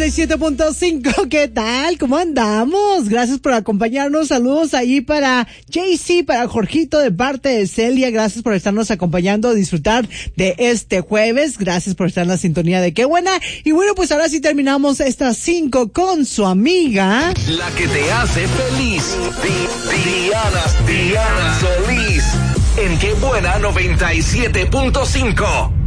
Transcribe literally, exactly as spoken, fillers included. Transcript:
noventa y siete punto cinco. ¿Qué tal? ¿Cómo andamos? Gracias por acompañarnos. Saludos ahí para Jaycee, para Jorgito de parte de Celia. Gracias por estarnos acompañando a disfrutar de este jueves. Gracias por estar en la sintonía de Qué Buena. Y bueno, pues ahora sí terminamos estas cinco con su amiga, la que te hace feliz. Di- Diana, Diana Solís. En Qué Buena noventa y siete punto cinco.